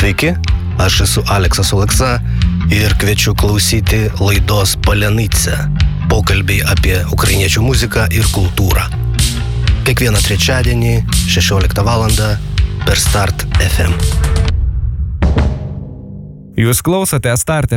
Sveiki, aš esu Aleksas Oleksa ir kviečiu klausyti laidos Palenytse. Pokalbiai apie ukrainiečių muziką ir kultūrą. Kiekvieną trečiadienį 16 val. Per Start FM. Jūs klausote Start